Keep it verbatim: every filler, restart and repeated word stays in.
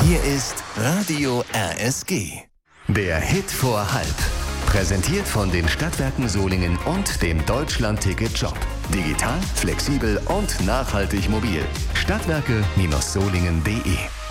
Hier ist Radio R S G. Der Hit vor halb. Präsentiert von den Stadtwerken Solingen und dem Deutschland-Ticket-Shop. Digital, flexibel und nachhaltig mobil. Stadtwerke Solingen punkt de